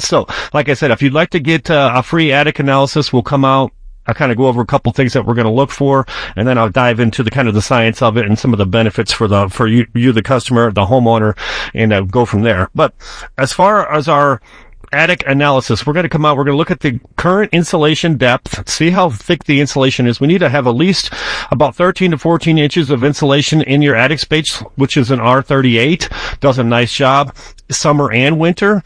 So, like I said, if you'd like to get a free attic analysis, we'll come out. I'll kind of go over a couple things that we're going to look for, and then I'll dive into the kind of the science of it and some of the benefits for you, the customer, the homeowner, and go from there. But as far as our attic analysis, we're going to come out, we're going to look at the current insulation depth, see how thick the insulation is. We need to have at least about 13 to 14 inches of insulation in your attic space, which is an R38. Does a nice job summer and winter.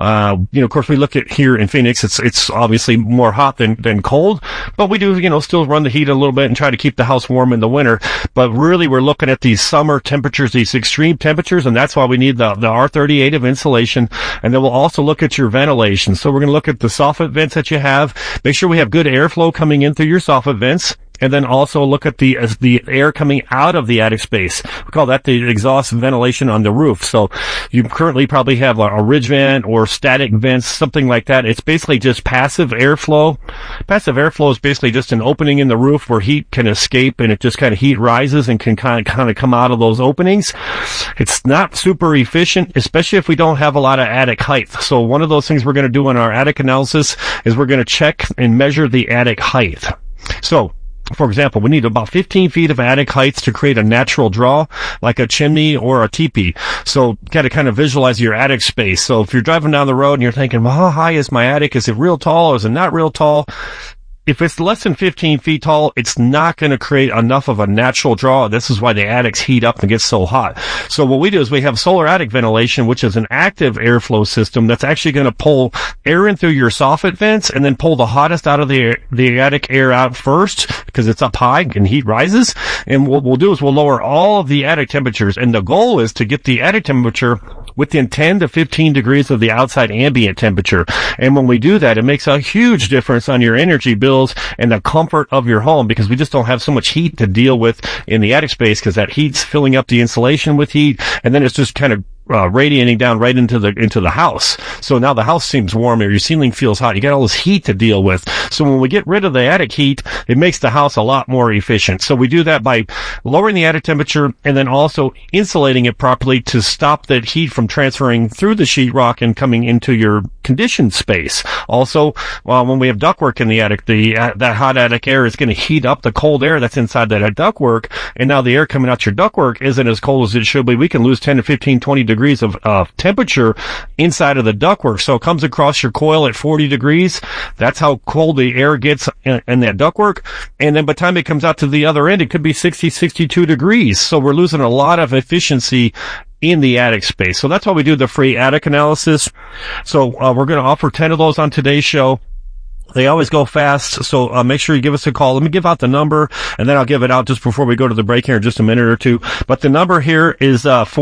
Of course, we look at here in Phoenix, it's obviously more hot than cold, but we do, still run the heat a little bit and try to keep the house warm in the winter. But really, we're looking at these summer temperatures, these extreme temperatures, and that's why we need the R38 of insulation. And then we'll also look at your ventilation. So we're going to look at the soffit vents that you have. Make sure we have good airflow coming in through your soffit vents. And then also look at the air coming out of the attic space. We call that the exhaust ventilation on the roof. So you currently probably have a ridge vent or static vents, something like that. It's basically just passive airflow. Passive airflow is basically just an opening in the roof where heat can escape, and it just kind of heat rises and can kind of come out of those openings. It's not super efficient, especially if we don't have a lot of attic height. So one of those things we're going to do in our attic analysis is we're going to check and measure the attic height. So, for example, we need about 15 feet of attic heights to create a natural draw, like a chimney or a teepee. So, gotta kind of visualize your attic space. So, if you're driving down the road and you're thinking, well, how high is my attic? Is it real tall or is it not real tall? If it's less than 15 feet tall, it's not going to create enough of a natural draw. This is why the attics heat up and get so hot. So what we do is we have solar attic ventilation, which is an active airflow system that's actually going to pull air in through your soffit vents and then pull the hottest out of the attic air out first because it's up high and heat rises. And what we'll do is we'll lower all of the attic temperatures. And the goal is to get the attic temperature within 10 to 15 degrees of the outside ambient temperature. And when we do that, it makes a huge difference on your energy bills and the comfort of your home, because we just don't have so much heat to deal with in the attic space, because that heat's filling up the insulation with heat, and then it's just kind of radiating down right into the house. So now the house seems warmer, your ceiling feels hot, you got all this heat to deal with. So when we get rid of the attic heat, it makes the house a lot more efficient. So we do that by lowering the attic temperature and then also insulating it properly to stop that heat from transferring through the sheetrock and coming into your conditioned space. Also, when we have ductwork in the attic, that hot attic air is going to heat up the cold air that's inside that ductwork, and now the air coming out your ductwork isn't as cold as it should be. We can lose 10 to 15, 20 degrees of temperature inside of the ductwork. So it comes across your coil at 40 degrees. That's how cold the air gets in that ductwork. And then by the time it comes out to the other end, it could be 60, 62 degrees. So we're losing a lot of efficiency in the attic space. So that's why we do the free attic analysis. So we're going to offer 10 of those on today's show. They always go fast, so make sure you give us a call. Let me give out the number, and then I'll give it out just before we go to the break here in just a minute or two. But the number here is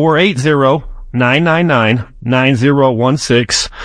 480-999-9016,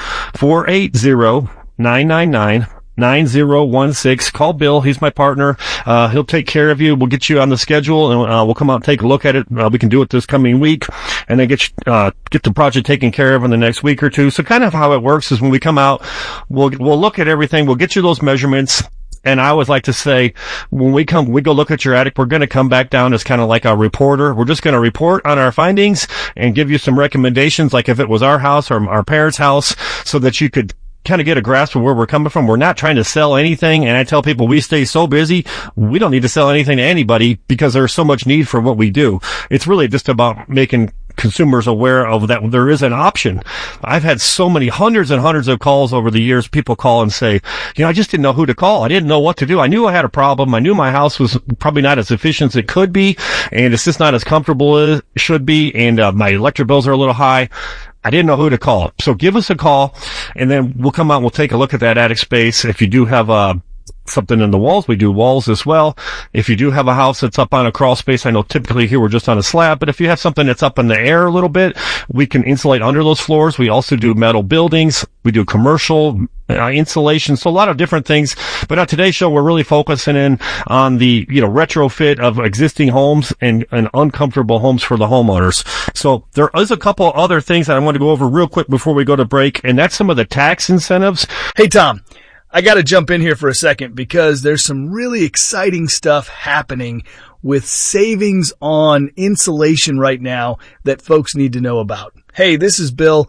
480-999-9016. Call Bill. He's my partner. He'll take care of you. We'll get you on the schedule, and we'll come out and take a look at it. We can do it this coming week, and then get the project taken care of in the next week or two. So kind of how it works is when we come out, we'll look at everything. We'll get you those measurements. And I always like to say, when we go look at your attic, we're going to come back down as kind of like a reporter. We're just going to report on our findings and give you some recommendations, like if it was our house or our parents' house, so that you could kind of get a grasp of where we're coming from. We're not trying to sell anything, and I tell people we stay so busy, we don't need to sell anything to anybody because there's so much need for what we do. It's really just about making consumers aware of that there is an option. I've had so many hundreds and hundreds of calls over the years. People call and say, I just didn't know who to call. I didn't know what to do. I knew I had a problem. I knew my house was probably not as efficient as it could be, and it's just not as comfortable as it should be, and my electric bills are a little high. I didn't know who to call. So give us a call, and then we'll come out and we'll take a look at that attic space. If you do have something in the walls, we do walls as well. If you do have a house that's up on a crawl space, I know typically here we're just on a slab, but if you have something that's up in the air a little bit, we can insulate under those floors. We also do metal buildings. We do commercial insulation, so a lot of different things. But on today's show, we're really focusing in on the retrofit of existing homes and uncomfortable homes for the homeowners. So there is a couple other things that I want to go over real quick before we go to break, and that's some of the tax incentives. Hey, Tom, I got to jump in here for a second because there's some really exciting stuff happening with savings on insulation right now that folks need to know about. Hey, this is Bill.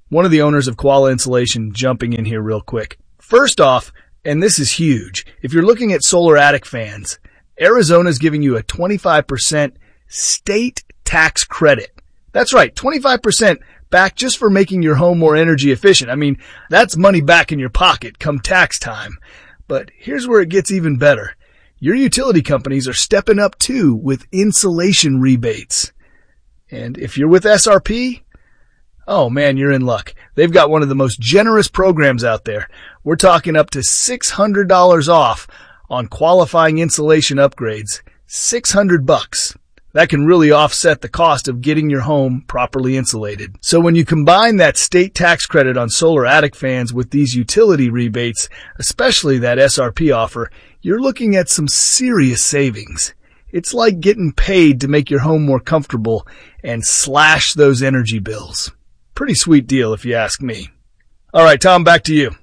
one of the owners of Koala Insulation, jumping in here real quick. First off, and this is huge, if you're looking at solar attic fans, Arizona's giving you a 25% state tax credit. That's right, 25% back just for making your home more energy efficient. I mean, that's money back in your pocket come tax time. But here's where it gets even better. Your utility companies are stepping up too with insulation rebates. And if you're with SRP, oh man, you're in luck. They've got one of the most generous programs out there. We're talking up to $600 off on qualifying insulation upgrades. $600. That can really offset the cost of getting your home properly insulated. So when you combine that state tax credit on solar attic fans with these utility rebates, especially that SRP offer, you're looking at some serious savings. It's like getting paid to make your home more comfortable and slash those energy bills. Pretty sweet deal if you ask me. All right, Tom, back to you.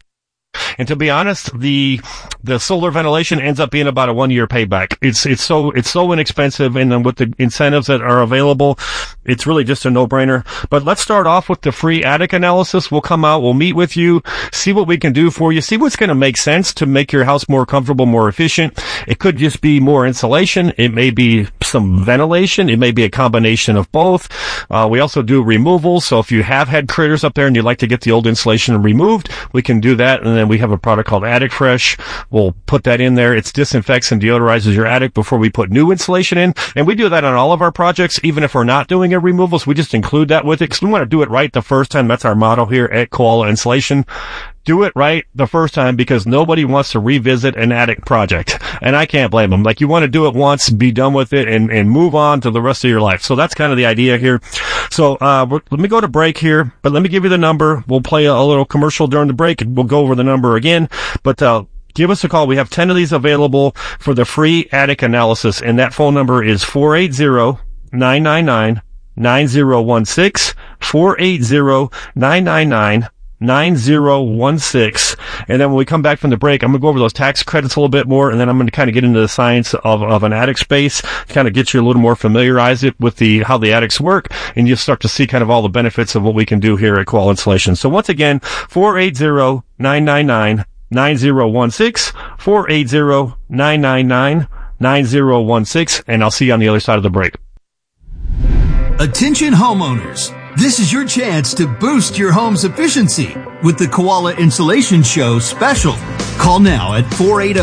And to be honest, the solar ventilation ends up being about a 1-year payback. It's so inexpensive, and then with the incentives that are available, it's really just a no-brainer. But let's start off with the free attic analysis. We'll come out, we'll meet with you, see what we can do for you, see what's going to make sense to make your house more comfortable, more efficient. It could just be more insulation. It may be some ventilation. It may be a combination of both. We also do removals. So if you have had critters up there and you'd like to get the old insulation removed, we can do that. And then we have a product called Attic Fresh. We'll put that in there. It disinfects and deodorizes your attic before we put new insulation in. And we do that on all of our projects, even if we're not doing a removal. So we just include that with it because we want to do it right the first time. That's our motto here at Koala Insulation. Do it right the first time because nobody wants to revisit an attic project. And I can't blame them. Like, you want to do it once, be done with it, and move on to the rest of your life. So that's kind of the idea here. So let me go to break here, but let me give you the number. We'll play a little commercial during the break, and we'll go over the number again. But give us a call. We have 10 of these available for the free attic analysis, and that phone number is 480-999-9016, 480-999-9016. And then when we come back from the break, I'm going to go over those tax credits a little bit more, and then I'm going to kind of get into the science of an attic space, kind of get you a little more familiarized with how the attics work, and you'll start to see kind of all the benefits of what we can do here at Koala Insulation. So once again, 480-999-9016, 480-999-9016, and I'll see you on the other side of the break. Attention homeowners. This is your chance to boost your home's efficiency with the Koala Insulation Show special. Call now at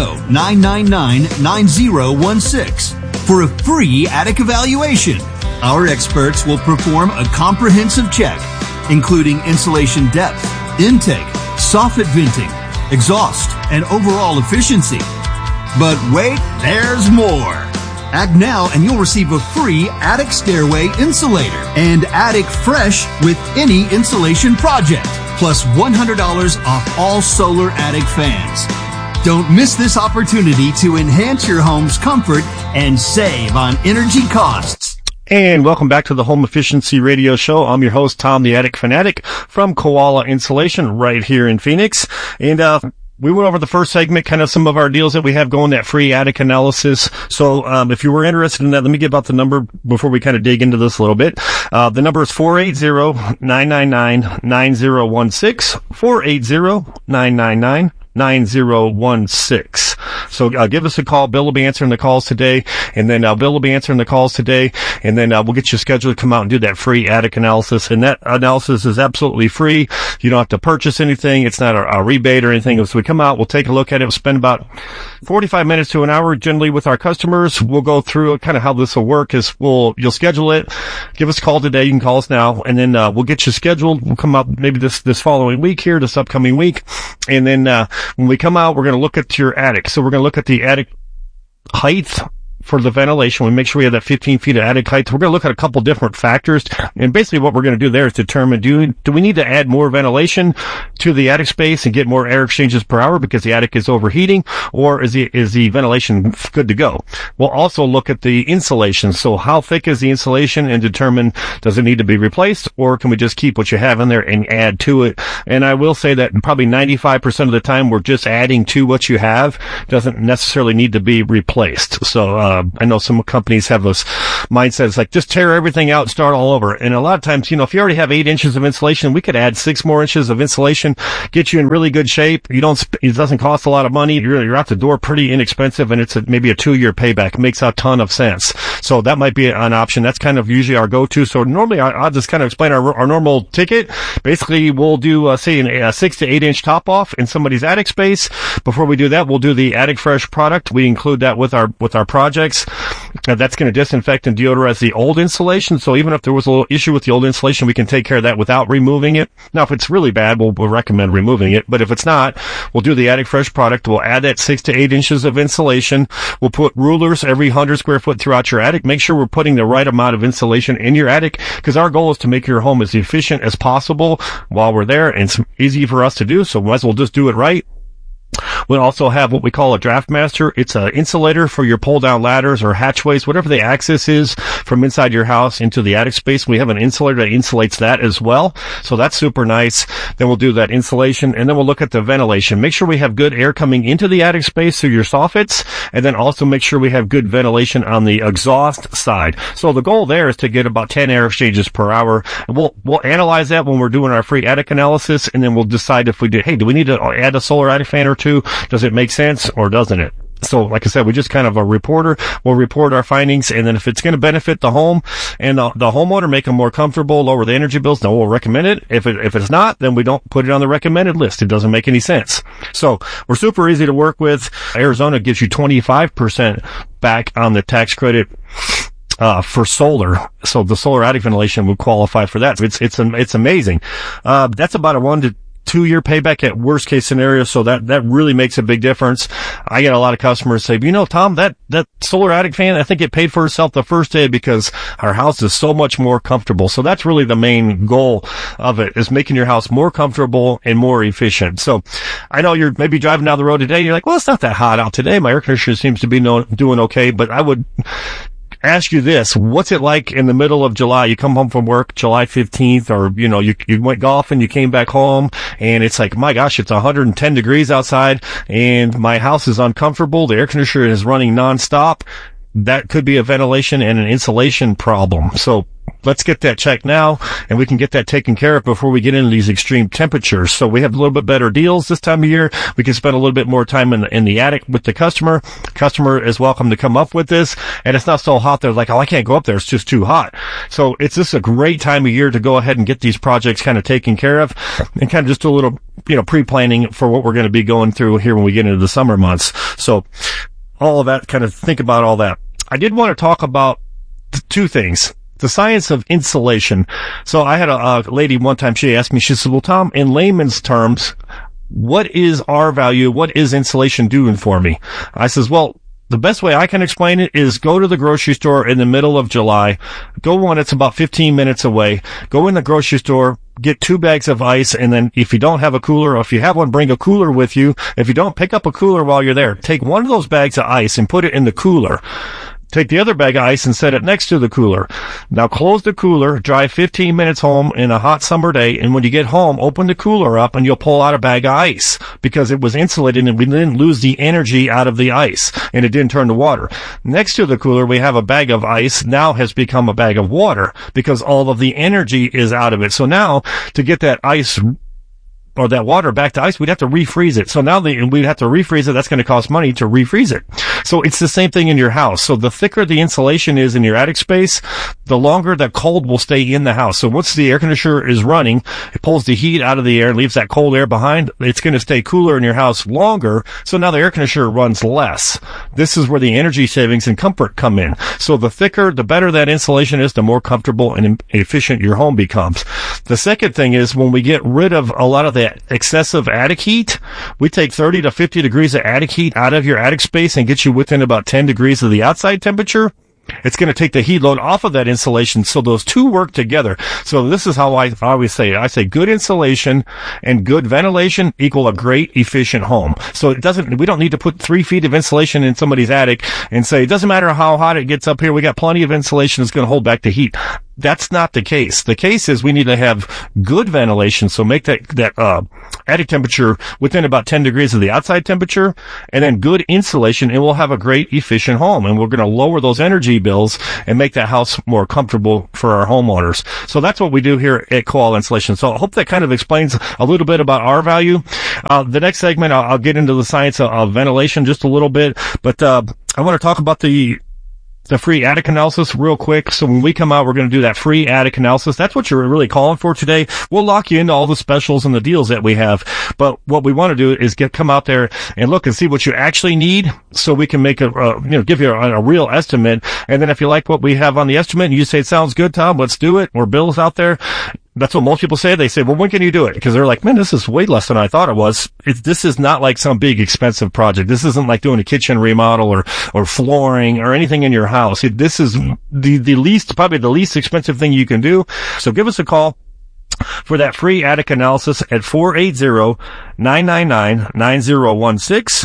480-999-9016 for a free attic evaluation. Our experts will perform a comprehensive check, including insulation depth, intake, soffit venting, exhaust, and overall efficiency. But wait, there's more. Act now and you'll receive a free attic stairway insulator and Attic Fresh with any insulation project, plus $100 off all solar attic fans. Don't miss this opportunity to enhance your home's comfort and save on energy costs. And welcome back to the Home Efficiency Radio Show. I'm your host, Tom the Attic Fanatic from Koala Insulation right here in Phoenix. And we went over the first segment, kind of some of our deals that we have going, that free attic analysis. So if you were interested in that, let me give out the number before we kind of dig into this a little bit. The number is 480-999-9016, 480-999-9016. So give us a call. Bill will be answering the calls today, and then we'll get you scheduled to come out and do that free attic analysis. And that analysis is absolutely free. You don't have to purchase anything. It's not a rebate or anything. So we come out, we'll take a look at it. We'll spend about 45 minutes to an hour generally with our customers. We'll go through kind of how this will work. You'll schedule it. Give us a call today. You can call us now, and then we'll get you scheduled. We'll come out maybe this following week here, this upcoming week, and then when we come out, we're going to look at your attic. So we're going to look at the attic height for the ventilation. We make sure we have that 15 feet of attic height. We're going to look at a couple different factors. And basically what we're going to do there is determine, do we need to add more ventilation to the attic space and get more air exchanges per hour because the attic is overheating, or is the ventilation good to go? We'll also look at the insulation. So how thick is the insulation, and determine, does it need to be replaced, or can we just keep what you have in there and add to it? And I will say that probably 95% of the time we're just adding to what you have. Doesn't necessarily need to be replaced. So I know some companies have this mindset. It's like, just tear everything out and start all over. And a lot of times, if you already have 8 inches of insulation, we could add 6 more inches of insulation, get you in really good shape. It doesn't cost a lot of money. You're out the door pretty inexpensive, and it's maybe a 2-year payback. It makes a ton of sense. So that might be an option. That's kind of usually our go-to. So normally I'll just kind of explain our normal ticket. Basically, we'll do, say, a 6 to 8 inch top off in somebody's attic space. Before we do that, we'll do the Attic Fresh product. We include that with our projects. That's going to disinfect and deodorize the old insulation. So even if there was a little issue with the old insulation, we can take care of that without removing it. Now, if it's really bad, we'll recommend removing it. But if it's not, we'll do the Attic Fresh product. We'll add that 6 to 8 inches of insulation. We'll put rulers every 100 square foot throughout your attic. Make sure we're putting the right amount of insulation in your attic, because our goal is to make your home as efficient as possible while we're there, and it's easy for us to do, so might as well just do it right. We'll also have what we call a Draft Master. It's an insulator for your pull-down ladders or hatchways, whatever the access is from inside your house into the attic space. We have an insulator that insulates that as well, so that's super nice. Then we'll do that insulation, and then we'll look at the ventilation. Make sure we have good air coming into the attic space through your soffits, and then also make sure we have good ventilation on the exhaust side. So the goal there is to get about 10 air exchanges per hour. And we'll analyze that when we're doing our free attic analysis, and then we'll decide if do we need to add a solar attic fan or two? Does it make sense or doesn't it? So, like I said, we just kind of a reporter. We'll report our findings, and then if it's going to benefit the home and the homeowner, make them more comfortable, lower the energy bills, then we'll recommend it. If it's not, then we don't put it on the recommended list. It doesn't make any sense. So, we're super easy to work with. Arizona gives you 25% back on the tax credit for solar. So the solar attic ventilation would qualify for that. It's amazing. That's about a 1 to 2 year payback at worst case scenario. So that really makes a big difference. I get a lot of customers say, Tom, that solar attic fan, I think it paid for itself the first day because our house is so much more comfortable. So that's really the main goal of it, is making your house more comfortable and more efficient. So I know you're maybe driving down the road today and you're like, well, it's not that hot out today. My air conditioner seems to be doing okay, but I would ask you this: what's it like in the middle of July? You come home from work July 15th, or you went golfing, you came back home, and it's like, my gosh, it's 110 degrees outside and my house is uncomfortable. The air conditioner is running nonstop. That could be a ventilation and an insulation problem. So let's get that checked now, and we can get that taken care of before we get into these extreme temperatures. So we have a little bit better deals this time of year. We can spend a little bit more time in the attic with the customer. The customer is welcome to come up with this, and it's not so hot they're like, oh, I can't go up there, it's just too hot. So it's just a great time of year to go ahead and get these projects kind of taken care of, and kind of just do a little pre-planning for what we're going to be going through here when we get into the summer months. So all of that, kind of think about all that. I did want to talk about two things. The science of insulation. So I had a lady one time, she asked me, she said, well, Tom, in layman's terms, what is R value? What is insulation doing for me? I says, well, the best way I can explain it is go to the grocery store in the middle of July. Go one that's about 15 minutes away. Go in the grocery store, get 2 bags of ice, and then if you don't have a cooler, or if you have one, bring a cooler with you. If you don't, pick up a cooler while you're there. Take one of those bags of ice and put it in the cooler. Take the other bag of ice and set it next to the cooler. Now close the cooler, drive 15 minutes home in a hot summer day, and when you get home, open the cooler up and you'll pull out a bag of ice, because it was insulated and we didn't lose the energy out of the ice and it didn't turn to water. Next to the cooler, we have a bag of ice, now has become a bag of water because all of the energy is out of it. So now to get that ice or that water back to ice, we'd have to refreeze it. So now we'd have to refreeze it. That's going to cost money to refreeze it. So it's the same thing in your house. So the thicker the insulation is in your attic space, the longer that cold will stay in the house. So once the air conditioner is running, it pulls the heat out of the air and leaves that cold air behind. It's going to stay cooler in your house longer. So now the air conditioner runs less. This is where the energy savings and comfort come in. So the thicker, the better that insulation is, the more comfortable and efficient your home becomes. The second thing is, when we get rid of a lot of that excessive attic heat, we take 30 to 50 degrees of attic heat out of your attic space and get you within about 10 degrees of the outside temperature. It's going to take the heat load off of that insulation, so those two work together. So this is how I always say it. I say good insulation and good ventilation equal a great, efficient home. So we don't need to put 3 feet of insulation in somebody's attic and say, it doesn't matter how hot it gets up here, we got plenty of insulation that's going to hold back the heat. that's not the case. The case is we need to have good ventilation. So make that attic temperature within about 10 degrees of the outside temperature, and then good insulation, and we'll have a great, efficient home. And we're going to lower those energy bills and make that house more comfortable for our homeowners. So that's what we do here at Koala Insulation. So I hope that kind of explains a little bit about our value. The next segment, I'll get into the science of ventilation just a little bit, but I want to talk about the free attic analysis real quick. So when we come out, we're going to do that free attic analysis. That's what you're really calling for today. We'll lock you into all the specials and the deals that we have. But what we want to do is come out there and look and see what you actually need, so we can make give you a real estimate. And then if you like what we have on the estimate and you say, it sounds good, Tom, let's do it. Or Bill's out there. That's what most people say. They say, well, when can you do it? Because they're like, man, this is way less than I thought it was. This is not like some big expensive project. This isn't like doing a kitchen remodel or flooring or anything in your house. This is probably the least expensive thing you can do. So give us a call for that free attic analysis at 480-999-9016,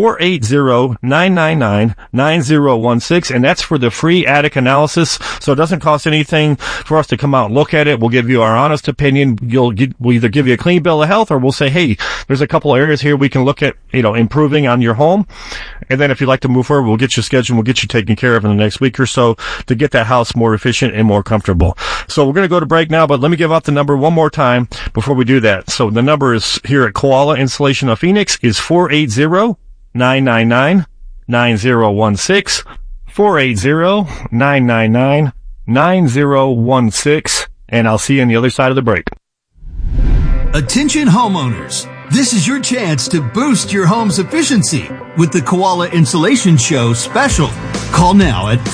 480-999-9016, and that's for the free attic analysis. So it doesn't cost anything for us to come out and look at it. We'll give you our honest opinion. We'll either give you a clean bill of health, or we'll say, hey, there's a couple of areas here we can look at, improving on your home. And then if you'd like to move forward, we'll get you scheduled, we'll get you taken care of in the next week or so to get that house more efficient and more comfortable. So we're going to go to break now, but let me give out the number one more time before we do that. So the number is here at Koala Insulation of Phoenix is 480-999-9016, 480-999-9016, and I'll see you on the other side of the break. Attention homeowners. This is your chance to boost your home's efficiency with the Koala Insulation Show special. Call now at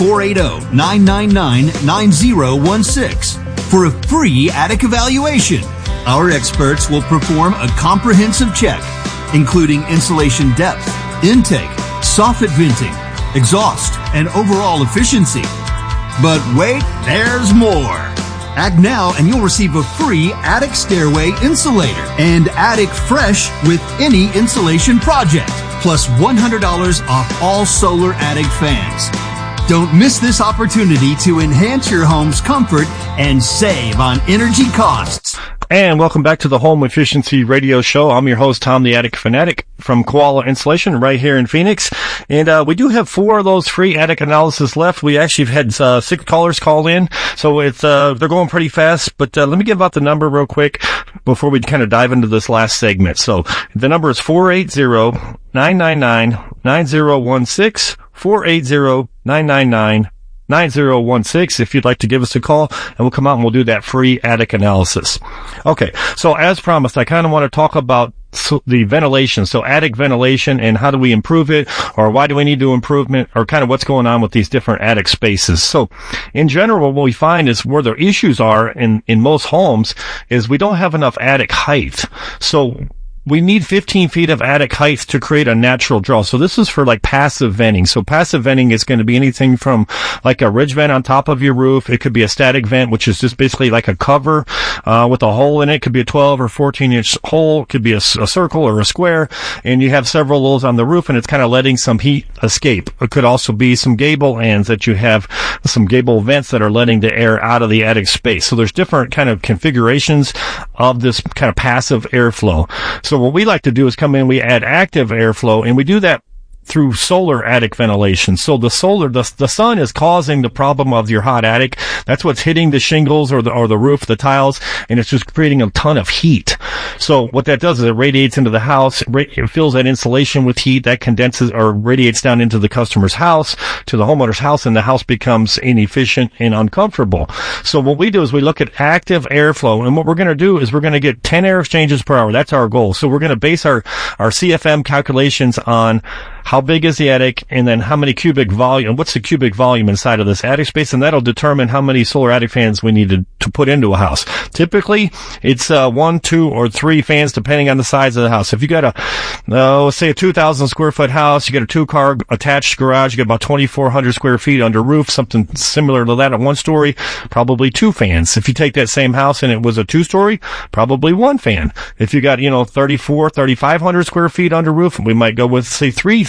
480-999-9016 for a free attic evaluation. Our experts will perform a comprehensive check, including insulation depth, intake, soffit venting, exhaust, and overall efficiency. But wait, there's more. Act now and you'll receive a free attic stairway insulator and Attic Fresh with any insulation project, plus $100 off all solar attic fans. Don't miss this opportunity to enhance your home's comfort and save on energy costs. And welcome back to the Home Efficiency Radio Show. I'm your host, Tom the Attic Fanatic from Koala Insulation right here in Phoenix. And we do have 4 of those free attic analysis left. We actually have had 6 callers call in, so it's they're going pretty fast. But let me give out the number real quick before we kind of dive into this last segment. So the number is 480-999-9016, 480-999-9016 if you'd like to give us a call, and we'll come out and we'll do that free attic analysis. Okay, so as promised, I kind of want to talk about the ventilation, so attic ventilation, and how do we improve it, or why do we need to improve it, or kind of what's going on with these different attic spaces. So in general, what we find is where the issues are in most homes is we don't have enough attic height. So we need 15 feet of attic height to create a natural draw. So this is for like passive venting. So passive venting is going to be anything from like a ridge vent on top of your roof. It could be a static vent, which is just basically like a cover with a hole in it. It could be a 12 or 14-inch hole. It could be a circle or a square. And you have several of those on the roof, and it's kind of letting some heat escape. It could also be some gable ends that you have, some gable vents that are letting the air out of the attic space. So there's different kind of configurations of this kind of passive airflow. So what we like to do is come in, we add active airflow, and we do that through solar attic ventilation. So the sun is causing the problem of your hot attic. That's what's hitting the shingles or the roof, the tiles, and it's just creating a ton of heat. So what that does is it radiates into the house, it fills that insulation with heat, that condenses or radiates down into the customer's house, to the homeowner's house, and the house becomes inefficient and uncomfortable. So what we do is we look at active airflow, and what we're going to do is we're going to get 10 air exchanges per hour. That's our goal. So we're going to base our CFM calculations on how big is the attic, and then how many cubic volume, what's the cubic volume inside of this attic space, and that'll determine how many solar attic fans we need to put into a house. Typically, it's 1, 2, or 3 fans depending on the size of the house. If you got let's say a 2,000 square foot house, you got a 2-car attached garage, you got about 2,400 square feet under roof, something similar to that at 1 story, probably 2 fans. If you take that same house and it was a 2-story, probably 1 fan. If you got, 3,500 square feet under roof, we might go with, say, 3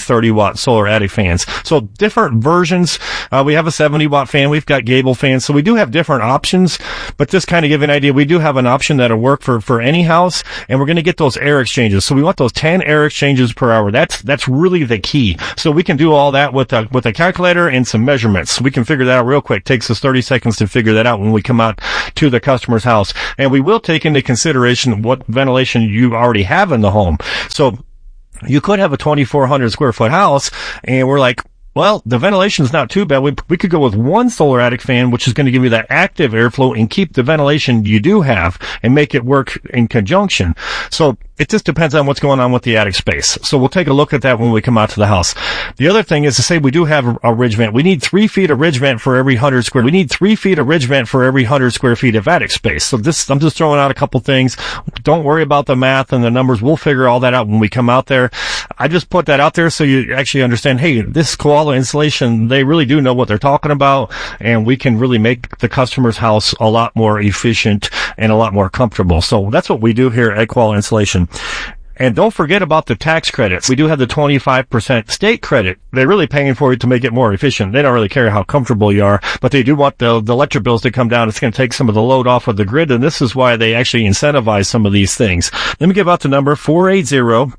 30-watt solar attic fans. So different versions. We have a 70-watt fan. We've got gable fans. So we do have different options, but just kind of give you an idea, we do have an option that'll work for any house, and we're going to get those air exchanges. So we want those 10 air exchanges per hour. That's really the key. So we can do all that with a calculator and some measurements. We can figure that out real quick. It takes us 30 seconds to figure that out when we come out to the customer's house. And we will take into consideration what ventilation you already have in the home. So you could have a 2,400 square foot house, and we're like, well, the ventilation is not too bad. We could go with one solar attic fan, which is going to give you that active airflow and keep the ventilation you do have and make it work in conjunction. So it just depends on what's going on with the attic space. So we'll take a look at that when we come out to the house. The other thing is to say we do have a ridge vent. We need 3 feet of ridge vent for every 100 square. We need 3 feet of ridge vent for every 100 square feet of attic space. So I'm just throwing out a couple things. Don't worry about the math and the numbers. We'll figure all that out when we come out there. I just put that out there so you actually understand, hey, this Koala Insulation, they really do know what they're talking about, and we can really make the customer's house a lot more efficient and a lot more comfortable. So that's what we do here at Koala Insulation. And don't forget about the tax credits. We do have the 25% state credit. They're really paying for it to make it more efficient. They don't really care how comfortable you are, but they do want the electric bills to come down. It's going to take some of the load off of the grid, and this is why they actually incentivize some of these things. Let me give out the number, 480-999-9016,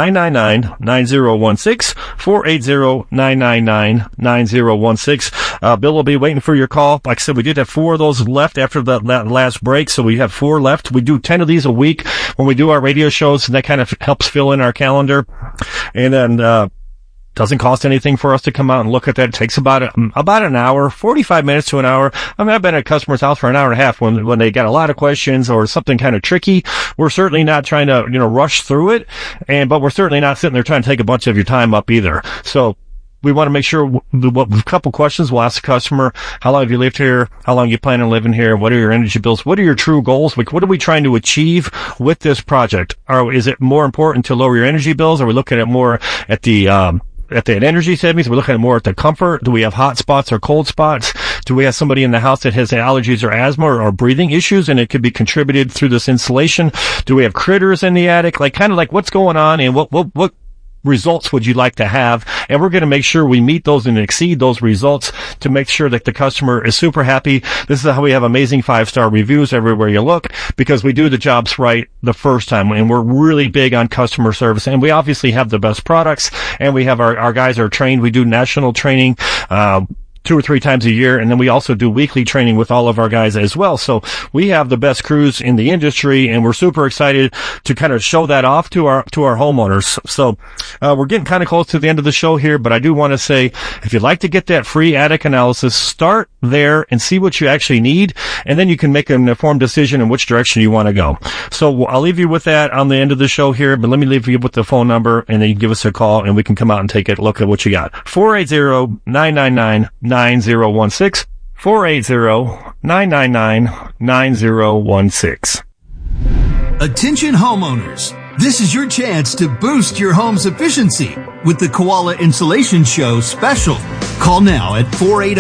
480-999-9016. Bill will be waiting for your call. Like I said, we did have 4 of those left after that last break, so we have 4 left. We do 10 of these a week when we do our radio shows, and that kind of helps fill in our calendar. And then, doesn't cost anything for us to come out and look at that. It takes about an hour, 45 minutes to an hour. I mean, I've been at a customer's house for an hour and a half when they got a lot of questions or something kind of tricky. We're certainly not trying to, rush through it, but we're certainly not sitting there trying to take a bunch of your time up either. So we want to make sure with a couple questions, we'll ask the customer, how long have you lived here? How long you plan on living here? What are your energy bills? What are your true goals? What are we trying to achieve with this project? Or is it more important to lower your energy bills? Are we looking at more at the energy savings? We're looking at more at the comfort. Do we have hot spots or cold spots? Do we have somebody in the house that has allergies or asthma or breathing issues, and it could be contributed through this insulation? Do we have critters in the attic? Kind of what's going on, and what results would you like to have? And we're going to make sure we meet those and exceed those results to make sure that the customer is super happy. This is how we have amazing 5-star reviews everywhere you look, because we do the jobs right the first time, and we're really big on customer service. And we obviously have the best products, and we have our guys are trained. We do national training 2 or 3 times a year, and then we also do weekly training with all of our guys as well. So we have the best crews in the industry, and we're super excited to kind of show that off to our homeowners. So we're getting kind of close to the end of the show here, but I do want to say, if you'd like to get that free attic analysis, start there and see what you actually need, and then you can make an informed decision in which direction you want to go. So I'll leave you with that on the end of the show here, but let me leave you with the phone number, and then you can give us a call, and we can come out and take a look at what you got. 480-999-9016, 480-999-9016. Attention homeowners. This is your chance to boost your home's efficiency with the Koala Insulation Show special. Call now at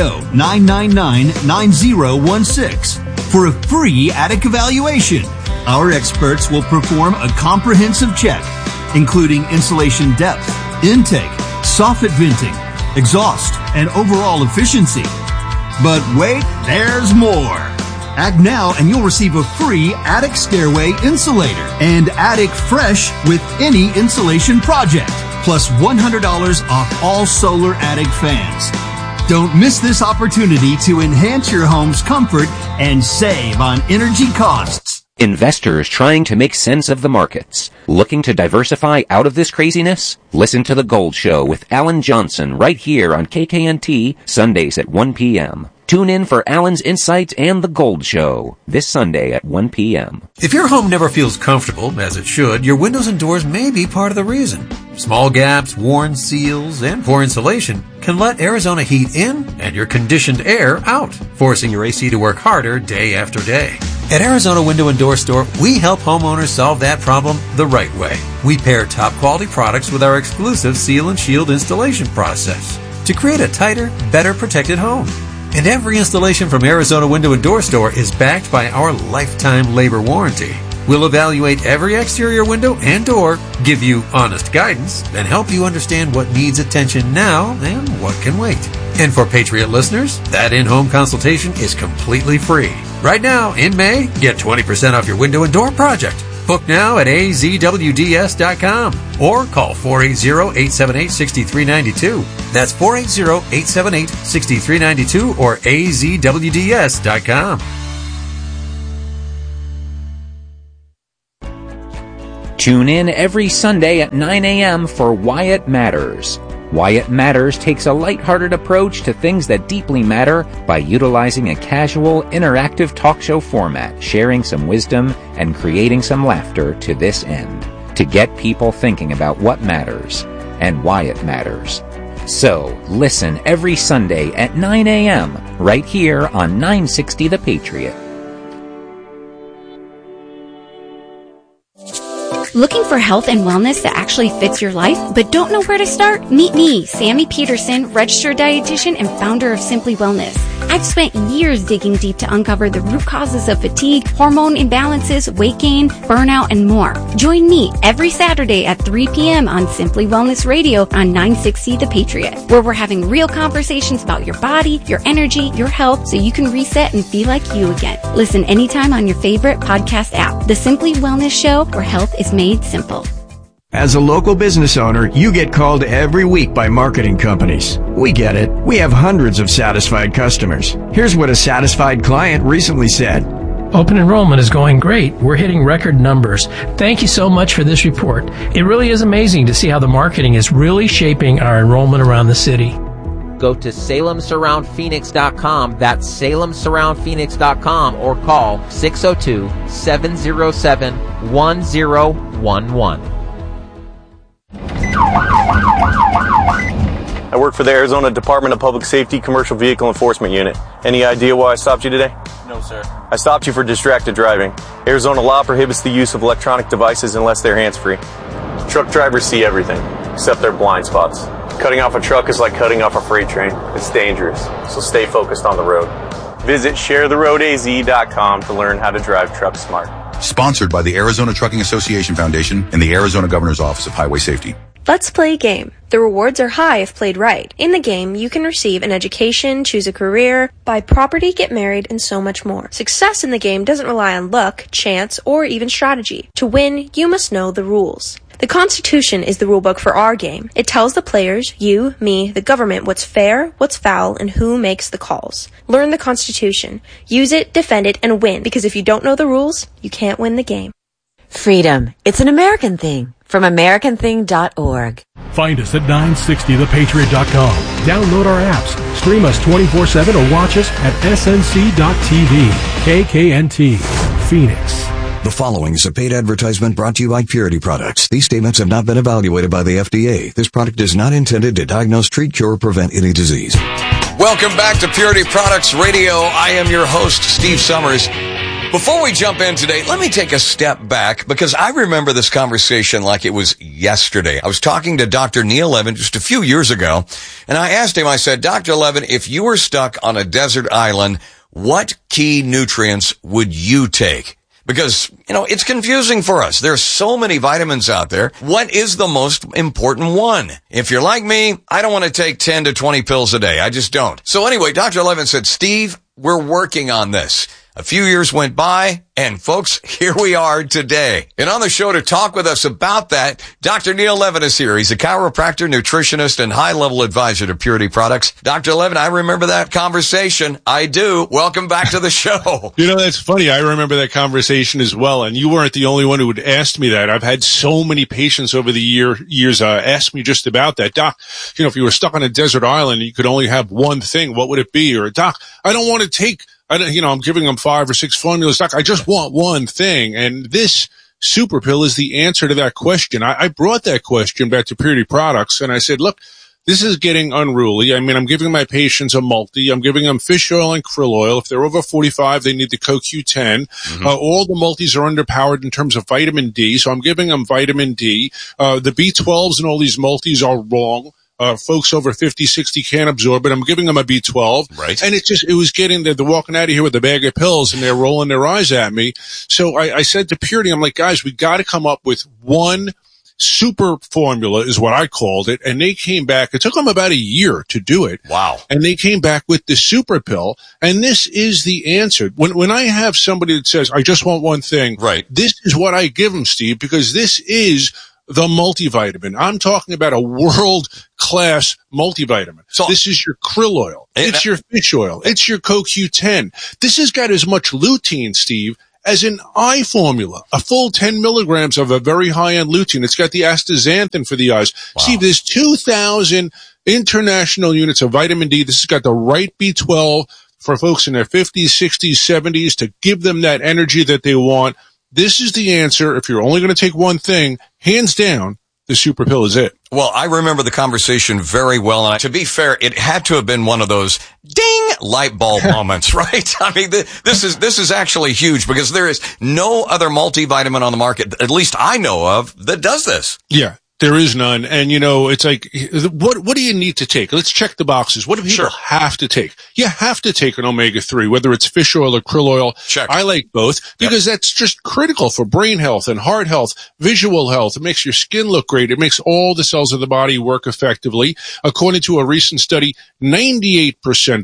480-999-9016 for a free attic evaluation. Our experts will perform a comprehensive check, including insulation depth, intake, soffit venting, exhaust, and overall efficiency. But wait, there's more. Act now and you'll receive a free attic stairway insulator and attic fresh with any insulation project, plus $100 off all solar attic fans. Don't miss this opportunity to enhance your home's comfort and save on energy costs. Investors trying to make sense of the markets. Looking to diversify out of this craziness? Listen to The Gold Show with Alan Johnson right here on KKNT, Sundays at 1 p.m. Tune in for Alan's insights and The Gold Show this Sunday at 1 p.m. If your home never feels comfortable, as it should, your windows and doors may be part of the reason. Small gaps, worn seals, and poor insulation can let Arizona heat in and your conditioned air out, forcing your AC to work harder day after day. At Arizona Window and Door Store, we help homeowners solve that problem the right way. We pair top quality products with our exclusive seal and shield installation process to create a tighter, better protected home. And every installation from Arizona Window and Door Store is backed by our lifetime labor warranty. We'll evaluate every exterior window and door, give you honest guidance, and help you understand what needs attention now and what can wait. And for Patriot listeners, that in-home consultation is completely free. Right now, in May, get 20% off your window and door project. Book now at azwds.com or call 480-878-6392. That's 480-878-6392 or azwds.com. Tune in every Sunday at 9 a.m. for Why It Matters. Why It Matters takes a lighthearted approach to things that deeply matter by utilizing a casual, interactive talk show format, sharing some wisdom and creating some laughter to this end, to get people thinking about what matters and why it matters. So, listen every Sunday at 9 a.m. right here on 960 The Patriot. Looking for health and wellness that actually fits your life, but don't know where to start? Meet me, Sammy Peterson, registered dietitian and founder of Simply Wellness. I've spent years digging deep to uncover the root causes of fatigue, hormone imbalances, weight gain, burnout, and more. Join me every Saturday at 3 p.m. on Simply Wellness Radio on 960 The Patriot, where we're having real conversations about your body, your energy, your health, so you can reset and feel like you again. Listen anytime on your favorite podcast app. The Simply Wellness Show, where health is made simple. As a local business owner, you get called every week by marketing companies. We get it. We have hundreds of satisfied customers. Here's what a satisfied client recently said. Open enrollment is going great. We're hitting record numbers. Thank you so much for this report. It really is amazing to see how the marketing is really shaping our enrollment around the city. Go to SalemSurroundPhoenix.com. That's SalemSurroundPhoenix.com or call 602-707-1011. I work for the Arizona Department of Public Safety Commercial Vehicle Enforcement Unit. Any idea why I stopped you today? No, sir. I stopped you for distracted driving. Arizona law prohibits the use of electronic devices unless they're hands-free. Truck drivers see everything, except their blind spots. Cutting off a truck is like cutting off a freight train. It's dangerous, so stay focused on the road. Visit sharetheroadaz.com to learn how to drive trucks smart. Sponsored by the Arizona Trucking Association Foundation and the Arizona Governor's Office of Highway Safety. Let's play a game. The rewards are high if played right. In the game, you can receive an education, choose a career, buy property, get married, and so much more. Success in the game doesn't rely on luck, chance, or even strategy. To win, you must know the rules. The Constitution is the rulebook for our game. It tells the players, you, me, the government, what's fair, what's foul, and who makes the calls. Learn the Constitution. Use it, defend it, and win, because if you don't know the rules, you can't win the game. Freedom. It's an American thing. From AmericanThing.org. Find us at 960thepatriot.com. Download our apps, stream us 24/7, or watch us at snc.tv. KKNT, Phoenix. The following is a paid advertisement brought to you by Purity Products. These statements have not been evaluated by the FDA. This product is not intended to diagnose, treat, cure, or prevent any disease. Welcome back to Purity Products Radio. I am your host, Steve Summers. Before we jump in today, let me take a step back because I remember this conversation like it was yesterday. I was talking to Dr. Neil Levin just a few years ago, and I asked him, I said, Dr. Levin, if you were stuck on a desert island, what key nutrients would you take? Because, it's confusing for us. There's so many vitamins out there. What is the most important one? If you're like me, I don't want to take 10 to 20 pills a day. I just don't. So anyway, Dr. Levin said, Steve, we're working on this. A few years went by, and folks, here we are today. And on the show to talk with us about that, Dr. Neil Levin is here. He's a chiropractor, nutritionist, and high-level advisor to Purity Products. Dr. Levin, I remember that conversation. I do. Welcome back to the show. That's funny. I remember that conversation as well, and you weren't the only one who had asked me that. I've had so many patients over the years ask me just about that. Doc, if you were stuck on a desert island and you could only have one thing, what would it be? Or, Doc, I don't want to take... I'm giving them 5 or 6 formulas. Doc, I just want one thing. And this super pill is the answer to that question. I brought that question back to Purity Products and I said, look, this is getting unruly. I'm giving my patients a multi. I'm giving them fish oil and krill oil. If they're over 45, they need the CoQ10. Mm-hmm. All the multis are underpowered in terms of vitamin D. So I'm giving them vitamin D. The B12s and all these multis are wrong. folks over 50, 60 can't absorb it. I'm giving them a B12. Right. And it was getting they're walking out of here with a bag of pills and they're rolling their eyes at me. So I said to Purity, I'm like, guys, we got to come up with one super formula is what I called it. And they came back. It took them about a year to do it. Wow. And they came back with the super pill. And this is the answer. When I have somebody that says, I just want one thing. Right. This is what I give them, Steve, because this is the multivitamin. I'm talking about a world-class multivitamin. So this is your krill oil. It's your fish oil. It's your CoQ10. This has got as much lutein, Steve, as an eye formula, a full 10 milligrams of a very high-end lutein. It's got the astaxanthin for the eyes. Wow. Steve, there's 2,000 international units of vitamin D. This has got the right B12 for folks in their 50s, 60s, 70s to give them that energy that they want. This is the answer. If you're only going to take one thing, hands down, the super pill is it. Well, I remember the conversation very well. And to be fair, it had to have been one of those ding light bulb moments, right? I mean, this is actually huge because there is no other multivitamin on the market, at least I know of, that does this. Yeah. There is none. And, it's like, what do you need to take? Let's check the boxes. What do people have to take? You have to take an omega-3, whether it's fish oil or krill oil. Check. I like both because that's just critical for brain health and heart health, visual health. It makes your skin look great. It makes all the cells of the body work effectively. According to a recent study, 98%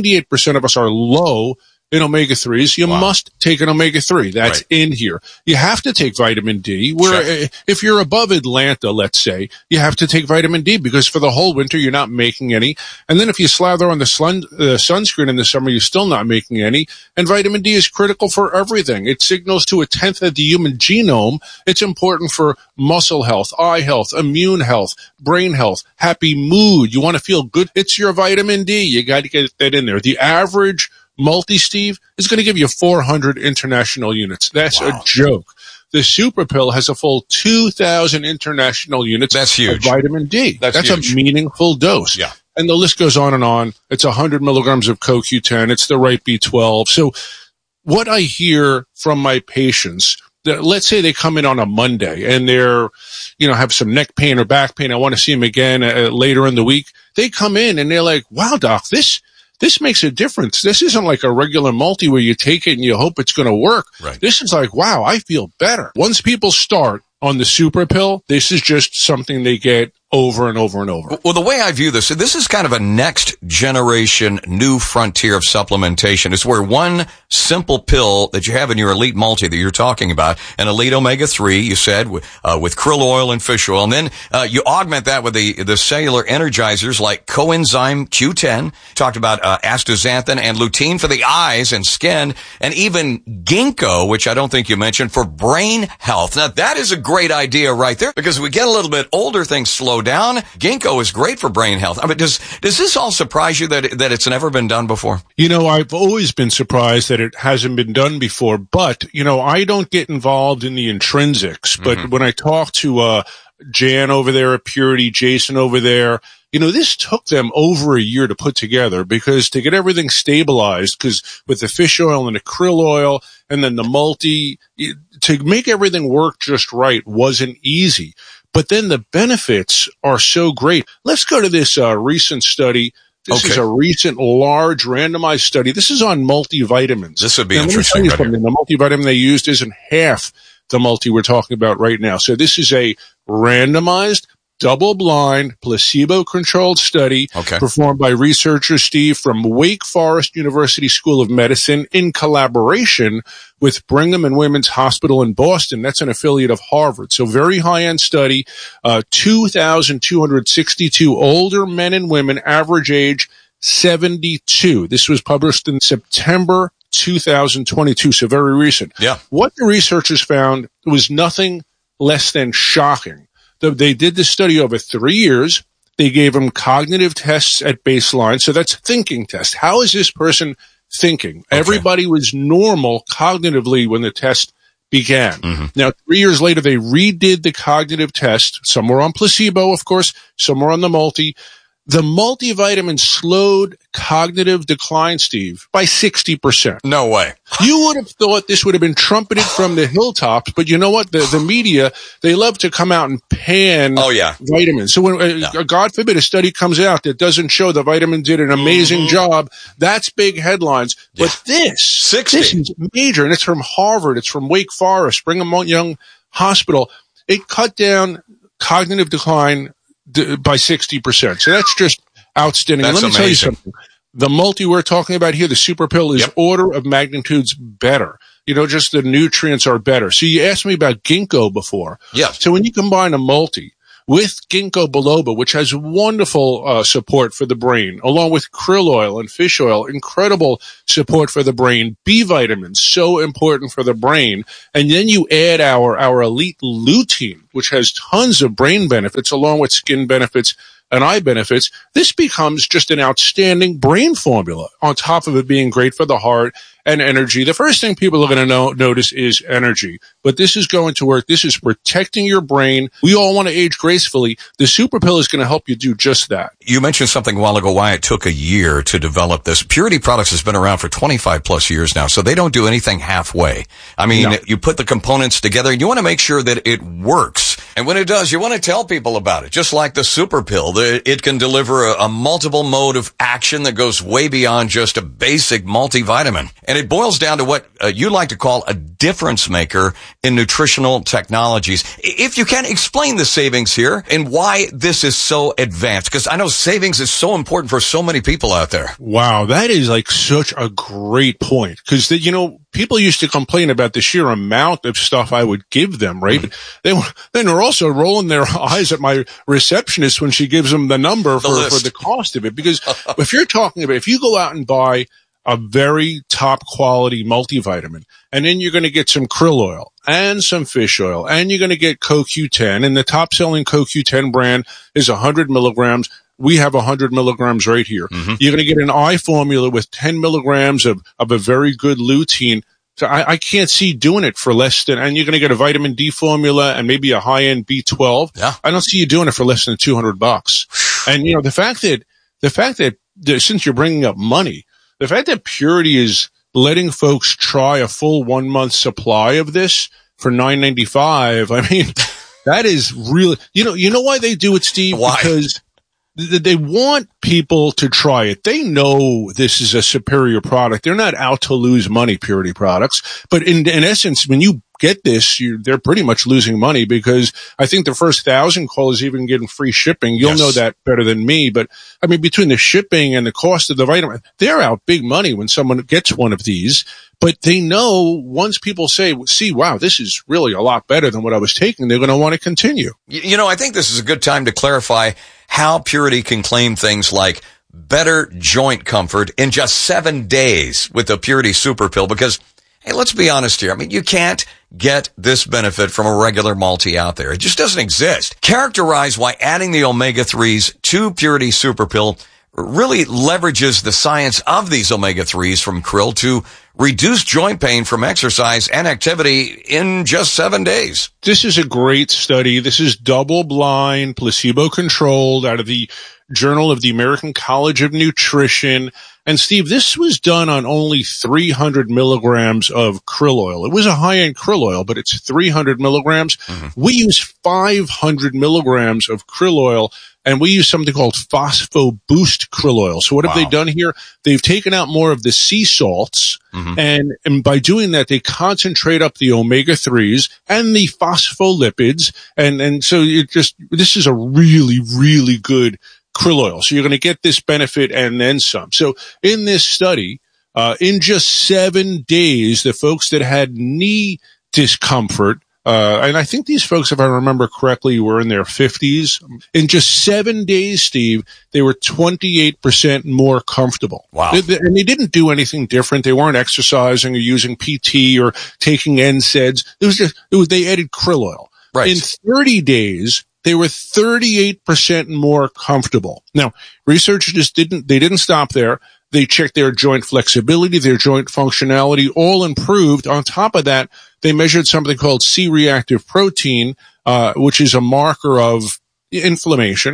of us are low in omega-3s. You must take an omega-3. That's in here. You have to take vitamin D. If you're above Atlanta, let's say, you have to take vitamin D because for the whole winter, you're not making any. And then if you slather on the sunscreen in the summer, you're still not making any. And vitamin D is critical for everything. It signals to 1/10 of the human genome. It's important for muscle health, eye health, immune health, brain health, happy mood. You want to feel good. It's your vitamin D. You got to get that in there. The average Steve, is going to give you 400 international units. That's a joke. The super pill has a full 2,000 international units. That's huge. Of vitamin D. That's huge. A meaningful dose. Yeah. And the list goes on and on. It's 100 milligrams of CoQ10. It's the right B12. So what I hear from my patients, let's say they come in on a Monday and they're, have some neck pain or back pain. I want to see them again later in the week. They come in and they're like, wow, doc, this makes a difference. This isn't like a regular multi where you take it and you hope it's going to work. Right. This is like, wow, I feel better. Once people start on the super pill, this is just something they get over and over and over. Well, the way I view this is kind of a next generation new frontier of supplementation. It's where one simple pill that you have in your elite multi that you're talking about, an elite omega-3, you said, with krill oil and fish oil, and then you augment that with the cellular energizers like coenzyme Q10, talked about astaxanthin and lutein for the eyes and skin, and even ginkgo, which I don't think you mentioned, for brain health. Now, that is a great idea right there, because as we get a little bit older, things slow down. Ginkgo is great for brain health. I mean, does this all surprise you that it's never been done before? I've always been surprised that it hasn't been done before, but, I don't get involved in the intrinsics, but when I talk to, Jan over there at Purity, Jason over there, this took them over a year to put together because to get everything stabilized, because with the fish oil and the krill oil and then the multi, to make everything work just right wasn't easy. But then the benefits are so great. Let's go to this recent study. This is a recent large randomized study. This is on multivitamins. This would be interesting. The multivitamin they used isn't half the multi we're talking about right now. So this is a randomized, double-blind, placebo-controlled study performed by researchers, Steve, from Wake Forest University School of Medicine in collaboration with Brigham and Women's Hospital in Boston. That's an affiliate of Harvard. So very high-end study, 2,262 older men and women, average age 72. This was published in September 2022, so very recent. Yeah. What the researchers found was nothing less than shocking. They did this study over 3 years. They gave them cognitive tests at baseline. So that's thinking test. How is this person thinking? Everybody was normal cognitively when the test began. Now, 3 years later, they redid the cognitive test. Some were on placebo, of course. Some were on the multi. The multivitamin slowed cognitive decline, Steve, by 60%. No way. You would have thought this would have been trumpeted from the hilltops, but you know what? The media, they love to come out and pan vitamins. So when, God forbid, a study comes out that doesn't show the vitamin did an amazing job, that's big headlines. But this is major, and it's from Harvard, it's from Wake Forest, Brigham Young Hospital. It cut down cognitive decline by 60%. So that's just outstanding. That's Let me tell you something. The multi we're talking about here, the super pill, is order of magnitudes better. You know, just the nutrients are better. So you asked me about ginkgo before. Yeah. So when you combine a multi with ginkgo biloba, which has wonderful support for the brain, along with krill oil and fish oil, incredible support for the brain, B vitamins, so important for the brain, and then you add our elite lutein, which has tons of brain benefits, along with skin benefits and eye benefits, this becomes just an outstanding brain formula, on top of it being great for the heart and energy. The first thing people are going to notice is energy, but this is going to work. This is protecting your brain. We all want to age gracefully. The super pill is going to help you do just that. You mentioned something a while ago why it took a year to develop this. Purity Products has been around for 25 plus years now, so they don't do anything halfway. I mean, you put the components together and you want to make sure that it works. And when it does, you want to tell people about it. Just like the super pill, it can deliver a multiple mode of action that goes way beyond just a basic multivitamin. And it boils down to what you like to call a difference maker in nutritional technologies. If you can, explain the savings here and why this is so advanced, because I know savings is so important for so many people out there. Wow, that is like such a great point, because you know, people used to complain about the sheer amount of stuff I would give them, right? Mm-hmm. Then they're also rolling their eyes at my receptionist when she gives them the number for the cost of it. Because if you're talking about, if you go out and buy a very top quality multivitamin, and then you're going to get some krill oil and some fish oil, and you're going to get CoQ10, and the top selling CoQ10 brand is 100 milligrams. We have 100 milligrams right here. Mm-hmm. You're going to get an eye formula with 10 milligrams of a very good lutein. So I can't see doing it for less than, and you're going to get a vitamin D formula and maybe a high-end B12. Yeah. I don't see you doing it for less than $200. And, you know, the fact that since you're bringing up money, the fact that Purity is letting folks try a full 1 month supply of this for $9.95, I mean, that is really, you know why they do it, Steve? Why? Because they want people to try it. They know this is a superior product. They're not out to lose money, Purity Products. But in essence, when you get this, they're pretty much losing money, because I think the first 1,000 callers even getting free shipping. You'll know that better than me. But I mean, between the shipping and the cost of the vitamin, they're out big money when someone gets one of these. But they know once people see, wow, this is really a lot better than what I was taking, they're going to want to continue. You know, I think this is a good time to clarify how Purity can claim things like better joint comfort in just 7 days with the Purity Super Pill, because, hey, let's be honest here. I mean, you can't get this benefit from a regular multi out there. It just doesn't exist. Characterize why adding the omega-3s to Purity Super Pill really leverages the science of these omega-3s from krill to reduce joint pain from exercise and activity in just 7 days. This is a great study. This is double-blind, placebo-controlled, out of the Journal of the American College of Nutrition. And Steve, this was done on only 300 milligrams of krill oil. It was a high-end krill oil, but it's 300 milligrams. Mm-hmm. We use 500 milligrams of krill oil, and we use something called Phospho Boost krill oil. So what have they done here? They've taken out more of the sea salts, and by doing that, they concentrate up the omega-3s and the phospholipids, and so this is a really, really good krill oil. So you're going to get this benefit and then some. So in this study, in just 7 days, the folks that had knee discomfort, and I think these folks, if I remember correctly, were in their 50s. In just 7 days, Steve, they were 28% more comfortable. Wow. And they didn't do anything different. They weren't exercising or using PT or taking NSAIDs. They added krill oil. Right. In 30 days, they were 38% more comfortable. Now, researchers didn't stop there. They checked their joint flexibility, their joint functionality, all improved. On top of that, they measured something called C-reactive protein, which is a marker of inflammation.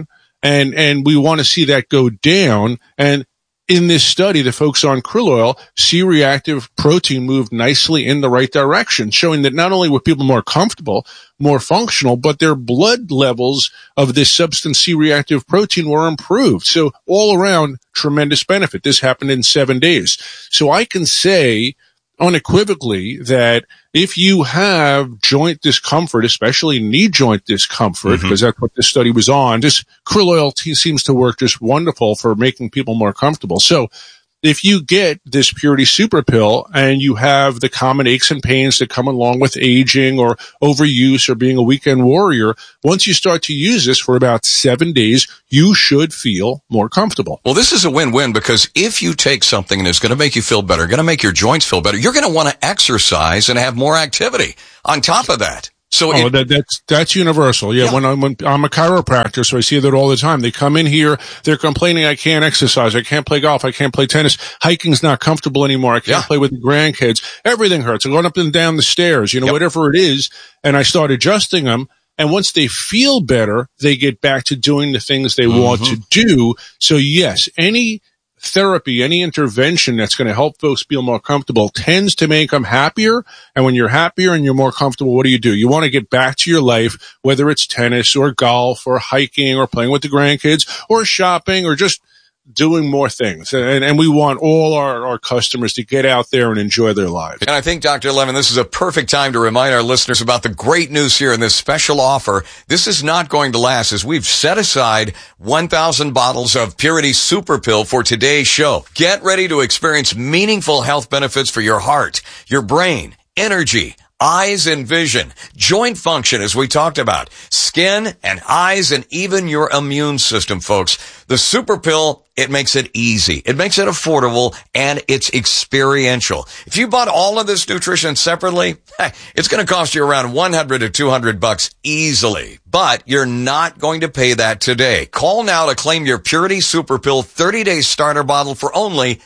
And we want to see that go down. And in this study, the folks on krill oil, C-reactive protein moved nicely in the right direction, showing that not only were people more comfortable, more functional, but their blood levels of this substance C-reactive protein were improved. So all around, tremendous benefit. This happened in 7 days. So I can say unequivocally that if you have joint discomfort, especially knee joint discomfort, because that's what this study was on, this krill oil seems to work just wonderful for making people more comfortable. So if you get this Purity Super Pill and you have the common aches and pains that come along with aging or overuse or being a weekend warrior, once you start to use this for about 7 days, you should feel more comfortable. Well, this is a win-win because if you take something and it's going to make you feel better, going to make your joints feel better, you're going to want to exercise and have more activity on top of that. So that's universal. Yeah. When I'm a chiropractor, so I see that all the time. They come in here, they're complaining, I can't exercise, I can't play golf, I can't play tennis, hiking's not comfortable anymore, I can't play with the grandkids, everything hurts. I'm going up and down the stairs, whatever it is. And I start adjusting them. And once they feel better, they get back to doing the things they want to do. So yes, any therapy, any intervention that's going to help folks feel more comfortable tends to make them happier. And when you're happier and you're more comfortable, what do? You want to get back to your life, whether it's tennis or golf or hiking or playing with the grandkids or shopping or just doing more things. And we want all our customers to get out there and enjoy their lives. And I think, Dr. Levin, this is a perfect time to remind our listeners about the great news here in this special offer. This is not going to last, as we've set aside 1,000 bottles of Purity Super Pill for today's show. Get ready to experience meaningful health benefits for your heart, your brain, energy, eyes and vision, joint function, as we talked about, skin and eyes, and even your immune system, folks. The Super Pill, it makes it easy. It makes it affordable, and it's experiential. If you bought all of this nutrition separately, it's going to cost you around $100 to $200 easily. But you're not going to pay that today. Call now to claim your Purity Super Pill 30-day starter bottle for only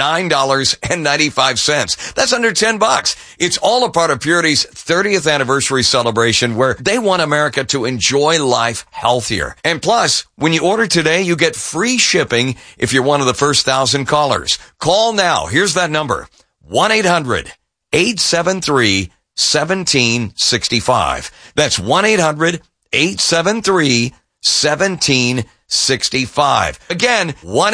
$9.95. That's under $10. It's all a part of Purity's 30th anniversary celebration where they want America to enjoy life healthier. And plus, when you order today, you get free shipping if you're one of the first 1,000 callers. Call now. Here's that number. 1-800-873-1765. That's 1-800-873-1765. Again,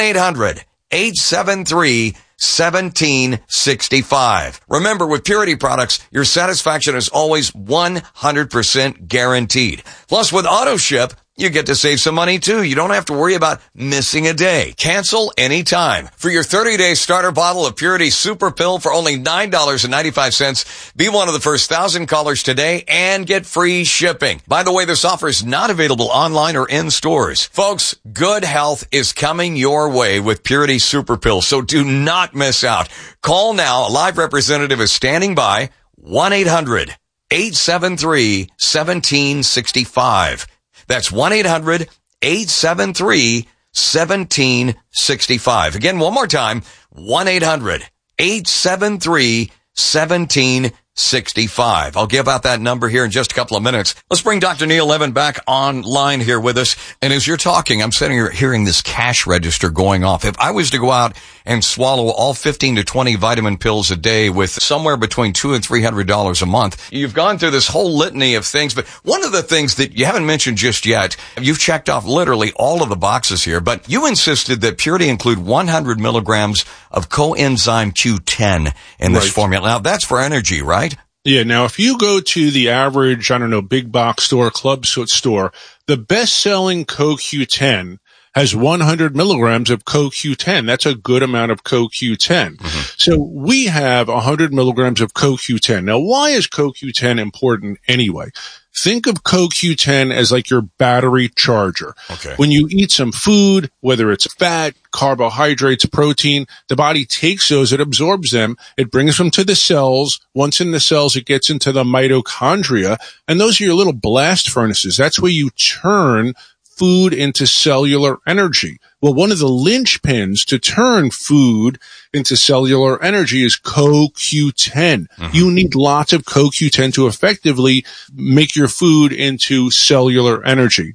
1-800-873-1765. Remember, with Purity products, your satisfaction is always 100% guaranteed. Plus, with AutoShip, you get to save some money too. You don't have to worry about missing a day. Cancel anytime. For your 30-day starter bottle of Purity Super Pill for only $9.95, be one of the first 1,000 callers today and get free shipping. By the way, this offer is not available online or in stores. Folks, good health is coming your way with Purity Super Pill, so do not miss out. Call now. A live representative is standing by. 1-800-873-1765. That's 1-800-873-1765. Again, one more time, 1-800-873-1765. I'll give out that number here in just a couple of minutes. Let's bring Dr. Neil Levin back online here with us. And as you're talking, I'm sitting here hearing this cash register going off. If I was to go out and swallow all 15 to 20 vitamin pills a day with somewhere between $200 and $300 a month, you've gone through this whole litany of things. But one of the things that you haven't mentioned just yet, you've checked off literally all of the boxes here, but you insisted that Purity include 100 milligrams of coenzyme Q10 in this formula. Now, that's for energy, right? Yeah. Now, if you go to the average, big box store, club store, the best-selling CoQ10 has 100 milligrams of CoQ10. That's a good amount of CoQ10. So we have 100 milligrams of CoQ10. Now, why is CoQ10 important anyway? Think of CoQ10 as like your battery charger. Okay. When you eat some food, whether it's fat, carbohydrates, protein, the body takes those, it absorbs them, it brings them to the cells. Once in the cells, it gets into the mitochondria, and those are your little blast furnaces. That's where you turn food into cellular energy. Well, one of the linchpins to turn food into cellular energy is CoQ10. You need lots of CoQ10 to effectively make your food into cellular energy. Now,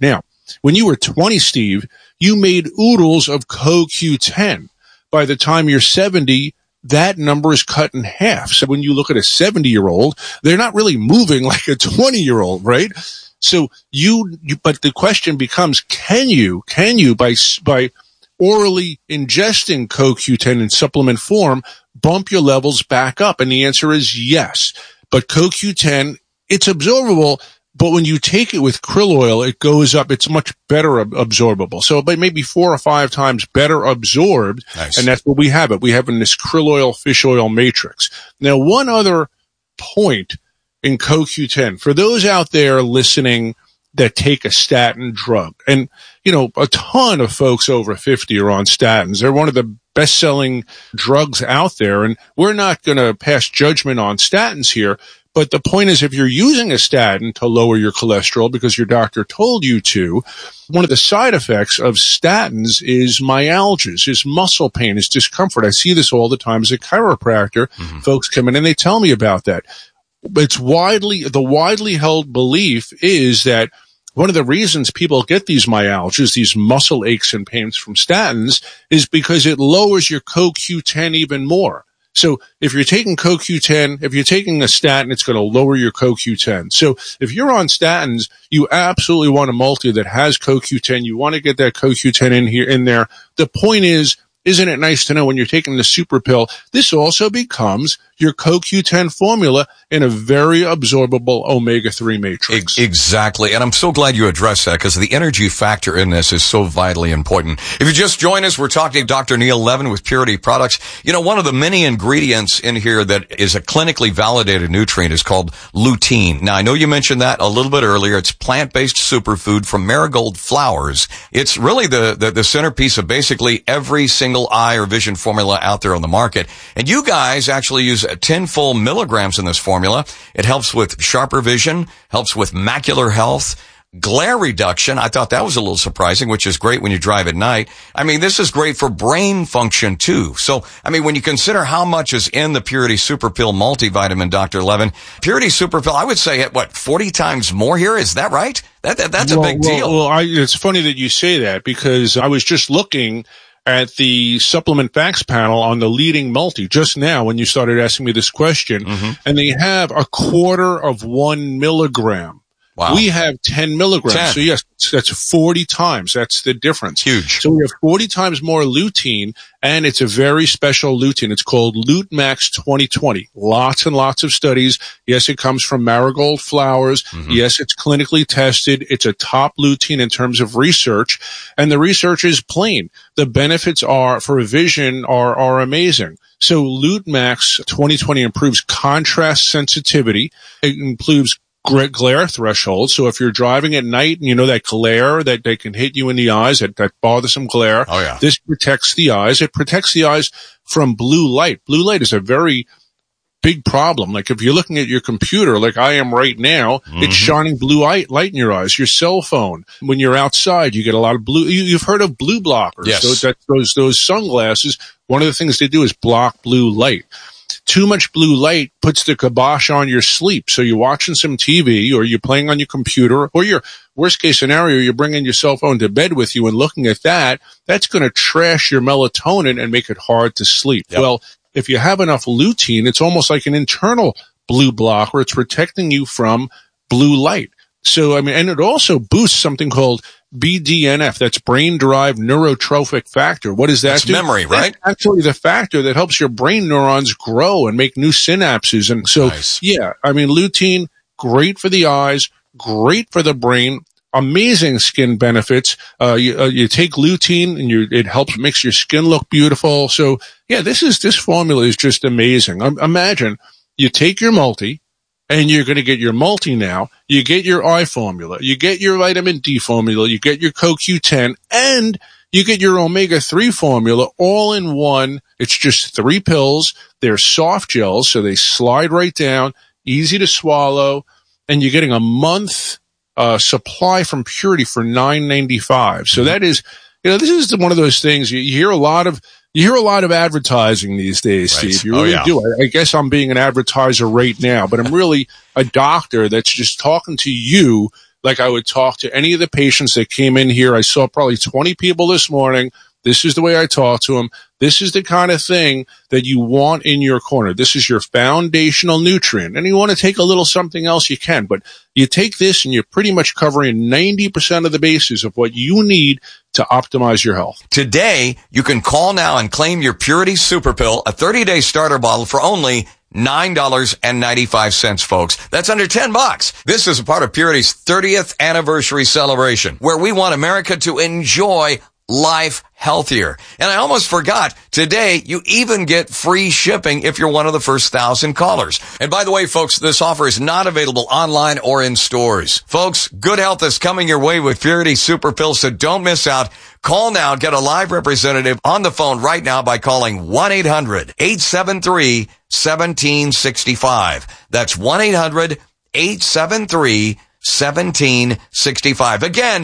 When you were 20, Steve, you made oodles of CoQ10. By the time you're 70, that number is cut in half. So when you look at a 70-year-old, they're not really moving like a 20-year-old, right? So but the question becomes, can you by orally ingesting CoQ10 in supplement form, bump your levels back up? And the answer is yes. But CoQ10, it's absorbable, but when you take it with krill oil, it goes up. It's much better absorbable. So by maybe 4 or 5 times better absorbed. Nice. And that's what we have it. We have in this krill oil, fish oil matrix. Now, one other point in CoQ10, for those out there listening that take a statin drug, and, you know, a ton of folks over 50 are on statins. They're one of the best-selling drugs out there, and we're not going to pass judgment on statins here. But the point is, if you're using a statin to lower your cholesterol because your doctor told you to, one of the side effects of statins is myalgias, is muscle pain, is discomfort. I see this all the time as a chiropractor. Mm-hmm. Folks come in and they tell me about that. The widely held belief is that one of the reasons people get these myalgias, these muscle aches and pains from statins, is because it lowers your CoQ10 even more. So if you're taking CoQ10, if you're taking a statin, it's going to lower your CoQ10. So if you're on statins, you absolutely want a multi that has CoQ10. You want to get that CoQ10 in there. The point is, isn't it nice to know when you're taking the super pill, this also becomes your CoQ10 formula in a very absorbable omega-3 matrix. Exactly. And I'm so glad you addressed that because the energy factor in this is so vitally important. If you just joined us, we're talking to Dr. Neil Levin with Purity Products. You know, one of the many ingredients in here that is a clinically validated nutrient is called lutein. Now, I know you mentioned that a little bit earlier. It's plant-based superfood from marigold flowers. It's really the centerpiece of basically every single eye or vision formula out there on the market. And you guys actually use 10 full milligrams in this formula. It helps with sharper vision, helps with macular health, glare reduction. I thought that was a little surprising, which is great when you drive at night. I mean, this is great for brain function too. So, I mean, when you consider how much is in the Purity Super Pill multivitamin, Dr. Levin, Purity Super Pill, I would say 40 times more here. Is that right? That's a big deal. Well, it's funny that you say that because I was just looking at the supplement facts panel on the leading multi just now when you started asking me this question, and they have 1/4 milligram. Wow. We have 10 milligrams. 10. So yes, that's 40 times. That's the difference. Huge. So we have 40 times more lutein, and it's a very special lutein. It's called LuteMax 2020. Lots and lots of studies. Yes, it comes from marigold flowers. Mm-hmm. Yes, it's clinically tested. It's a top lutein in terms of research, and the research is plain. The benefits for vision are amazing. So LuteMax 2020 improves contrast sensitivity. It improves glare threshold. So if you're driving at night and you know that glare that they can hit you in the eyes, that bothersome glare, this protects the eyes. It protects the eyes from blue light. Blue light is a very big problem. Like if you're looking at your computer, like I am right now, it's shining blue light in your eyes. Your cell phone, when you're outside, you get a lot of blue. You've heard of blue blockers. Yes. So those sunglasses, one of the things they do is block blue light. Too much blue light puts the kibosh on your sleep. So you're watching some TV or you're playing on your computer or your worst case scenario, you're bringing your cell phone to bed with you and looking at that. That's going to trash your melatonin and make it hard to sleep. Yep. Well, if you have enough lutein, it's almost like an internal blue blocker. It's protecting you from blue light. So, I mean, and it also boosts something called BDNF. That's brain-derived neurotrophic factor. What does that That's do? Memory, right? That's actually the factor that helps your brain neurons grow and make new synapses. And so, yeah, I mean, lutein, great for the eyes, great for the brain, amazing skin benefits. You take lutein and it makes your skin look beautiful. So, yeah, this formula is just amazing. Imagine you take your multi, and you're going to get your multi now. You get your eye formula. You get your vitamin D formula. You get your CoQ10. And you get your omega-3 formula all in one. It's just 3 pills. They're soft gels, so they slide right down, easy to swallow. And you're getting a month supply from Purity for $9.95. So that is, this is one of those things you hear a lot of. You hear a lot of advertising these days, right. Steve. You really do. I guess I'm being an advertiser right now, but I'm really a doctor that's just talking to you like I would talk to any of the patients that came in here. I saw probably 20 people this morning. This is the way I talk to them. This is the kind of thing that you want in your corner. This is your foundational nutrient. And you want to take a little something else, you can. But you take this and you're pretty much covering 90% of the bases of what you need to optimize your health. Today, you can call now and claim your Purity Super Pill, a 30-day starter bottle for only $9.95, folks. That's under $10. This is a part of Purity's 30th anniversary celebration, where we want America to enjoy life healthier. And I almost forgot, today you even get free shipping if you're one of the first 1,000 callers. And by the way, folks, this offer is not available online or in stores. Folks, good health is coming your way with Purity Super Pill, so don't miss out. Call now, get a live representative on the phone right now by calling 1-800-873-1765. That's 1-800-873-1765. Again,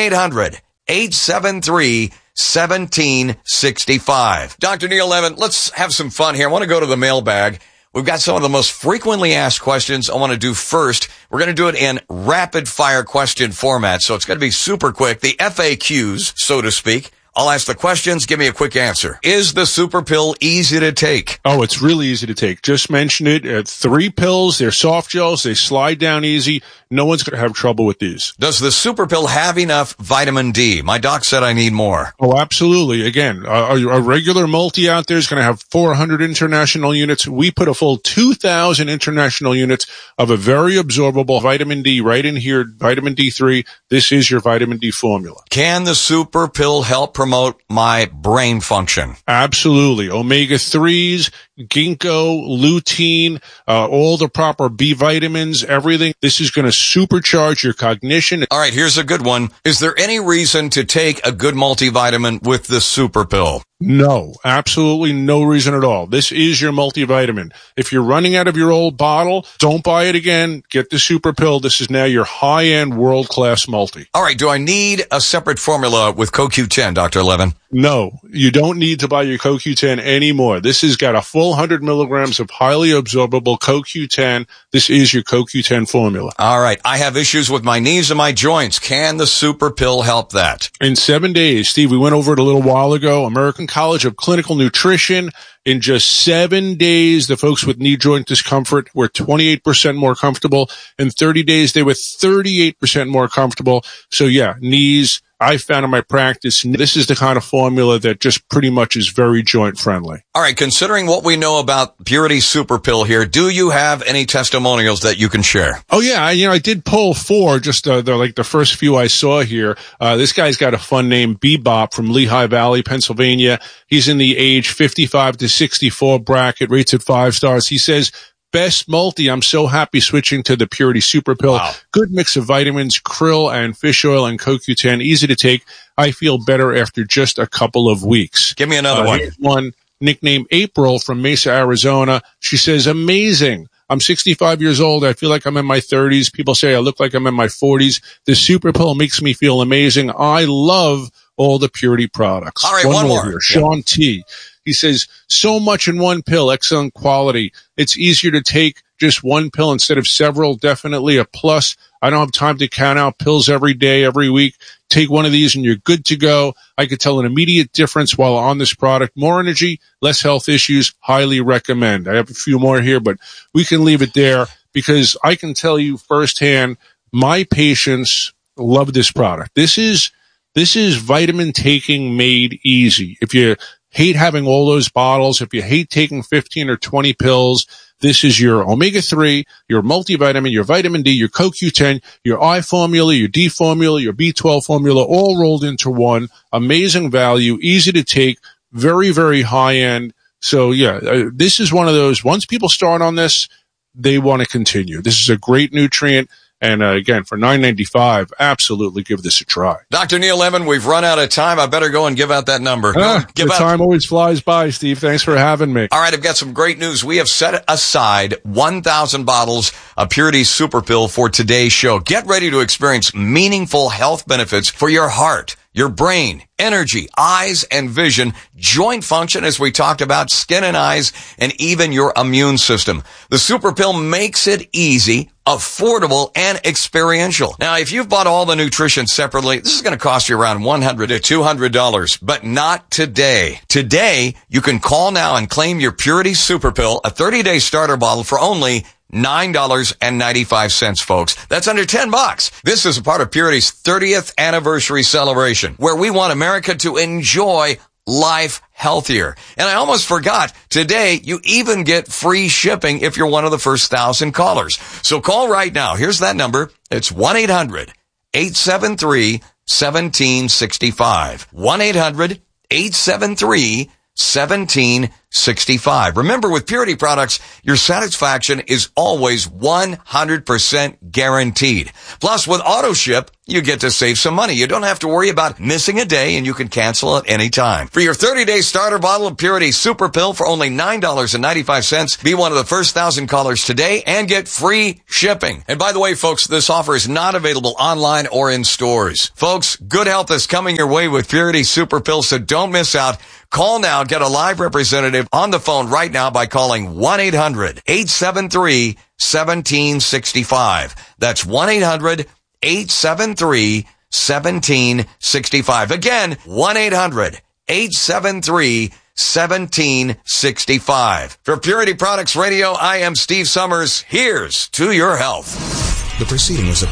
1-800-873-1765. Dr. Neil Levin, let's have some fun here. I want to go to the mailbag. We've got some of the most frequently asked questions I want to do first. We're going to do it in rapid fire question format, so it's going to be super quick. The FAQs, so to speak. I'll ask the questions. Give me a quick answer. Is the Super Pill easy to take? Oh, it's really easy to take. Just mention it. 3 pills. They're soft gels. They slide down easy. No one's going to have trouble with these. Does the Super Pill have enough vitamin D? My doc said I need more. Oh, absolutely. Again, a regular multi out there is going to have 400 international units. We put a full 2,000 international units of a very absorbable vitamin D right in here, vitamin D3. This is your vitamin D formula. Can the Super Pill help promote my brain function? Absolutely. Omega-3s, ginkgo, lutein, all the proper B vitamins, everything. This is going to supercharge your cognition. All right, here's a good one. Is there any reason to take a good multivitamin with the Super Pill? No, absolutely no reason at all. This is your multivitamin. If you're running out of your old bottle, don't buy it again. Get the Super Pill. This is now your high-end, world-class multi. All right, do I need a separate formula with CoQ10, Dr. Levin? No, you don't need to buy your CoQ10 anymore. This has got a full 100 milligrams of highly absorbable CoQ10. This is your CoQ10 formula. All right, I have issues with my knees and my joints. Can the Super Pill help that? In 7 days, Steve, we went over it a little while ago. American College of Clinical Nutrition. In just 7 days, the folks with knee joint discomfort were 28% more comfortable. In 30 days, they were 38% more comfortable. So yeah, knees, I found in my practice, this is the kind of formula that just pretty much is very joint friendly. All right, considering what we know about Purity Super Pill here, do you have any testimonials that you can share? Oh yeah, I did pull 4, just the first few I saw here. This guy's got a fun name, Bebop from Lehigh Valley, Pennsylvania. He's in the age 55 to 64 bracket, rates at 5 stars. He says, best multi. I'm so happy switching to the Purity Super Pill. Wow. Good mix of vitamins, krill and fish oil and CoQ10. Easy to take. I feel better after just a couple of weeks. Give me another one. Here's one nicknamed April from Mesa, Arizona. She says, amazing. I'm 65 years old. I feel like I'm in my 30s. People say I look like I'm in my 40s. The Super Pill makes me feel amazing. I love all the Purity products. All right, one more here. Sean T. He says, so much in one pill, excellent quality. It's easier to take just one pill instead of several, definitely a plus. I don't have time to count out pills every day, every week. Take one of these and you're good to go. I could tell an immediate difference while on this product. More energy, less health issues, highly recommend. I have a few more here, but we can leave it there because I can tell you firsthand, my patients love this product. This is vitamin taking made easy. If you hate having all those bottles, if you hate taking 15 or 20 pills, this is your omega-3, your multivitamin, your vitamin D, your CoQ10, your I formula, your D formula, your B12 formula, all rolled into one. Amazing value, easy to take, very, very high end. So yeah, this is one of those, once people start on this, they want to continue. This is a great nutrient. And again, for $9.95, absolutely give this a try. Dr. Neil Levin, we've run out of time. I better go and give out that number. Time always flies by, Steve. Thanks for having me. All right, I've got some great news. We have set aside 1,000 bottles of Purity Super Pill for today's show. Get ready to experience meaningful health benefits for your heart, your brain, energy, eyes and vision, joint function as we talked about, skin and eyes, and even your immune system. The Super Pill makes it easy, affordable, and experiential. Now, if you've bought all the nutrition separately, this is going to cost you around $100 to $200, but not today. Today, you can call now and claim your Purity Super Pill, a 30-day starter bottle for only $9.95, folks. That's under $10. This is a part of Purity's 30th anniversary celebration, where we want America to enjoy life healthier. And I almost forgot, today you even get free shipping if you're one of the first 1,000 callers. So call right now. Here's that number. It's 1-800-873-1765. 1-800-873-1765. Remember, with Purity products, your satisfaction is always 100% guaranteed. Plus, with auto ship, you get to save some money. You don't have to worry about missing a day, and you can cancel at any time. For your 30-day starter bottle of Purity Super Pill for only $9.95, be one of the first 1,000 callers today and get free shipping. And by the way, folks, this offer is not available online or in stores. Folks, good health is coming your way with Purity Super Pill, so don't miss out. Call now. Get a live representative on the phone right now by calling 1-800-873-1765. That's 1-800-873-1765. Again, 1-800-873-1765. For Purity Products Radio, I am Steve Summers. Here's to your health. The proceeding was a